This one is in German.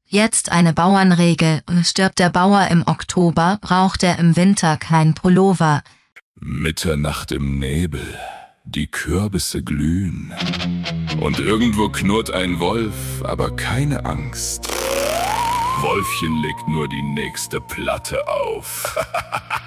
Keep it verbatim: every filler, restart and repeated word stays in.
Jetzt eine Bauernregel: Stirbt der Bauer im Oktober, braucht er im Winter kein Pullover. Mitternacht im Nebel, die Kürbisse glühen. Und irgendwo knurrt ein Wolf, aber keine Angst. Wolfchen legt nur die nächste Platte auf.